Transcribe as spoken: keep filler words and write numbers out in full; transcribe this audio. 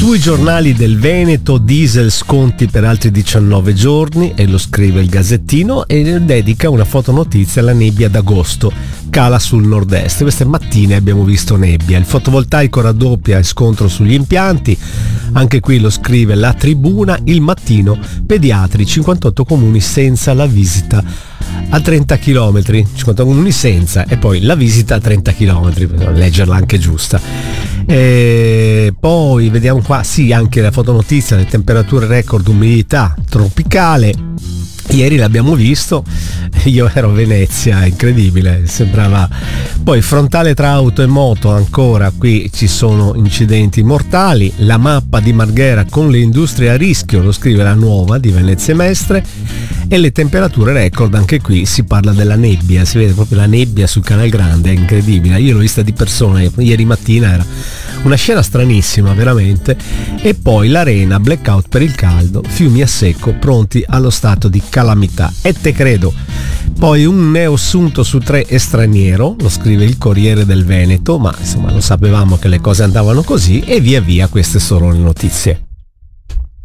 Sui giornali del Veneto, diesel sconti per altri diciannove giorni, e lo scrive il Gazzettino, e dedica una fotonotizia alla nebbia d'agosto, cala sul nord-est. Queste mattine abbiamo visto nebbia, il fotovoltaico raddoppia e scontro sugli impianti, anche qui lo scrive la Tribuna. Il Mattino, pediatri, cinquantotto comuni senza la visita a trenta chilometri, cinquanta comuni senza, e poi la visita a trenta chilometri, per leggerla anche giusta. E poi vediamo qua, sì, anche la fotonotizia, le temperature record, umidità tropicale. Ieri l'abbiamo visto, io ero a Venezia, incredibile, sembrava. Poi frontale tra auto e moto, ancora qui ci sono incidenti mortali. La mappa di Marghera con le industrie a rischio, lo scrive La Nuova di Venezia Mestre. E le temperature record, anche qui si parla della nebbia, si vede proprio la nebbia sul Canal Grande, è incredibile, io l'ho vista di persona ieri mattina, era una scena stranissima veramente. E poi l'Arena, blackout per il caldo, fiumi a secco pronti allo stato di calamità, e te credo. Poi un neoassunto su tre è straniero, lo scrive il Corriere del Veneto, ma insomma lo sapevamo che le cose andavano così, e via via queste sono le notizie.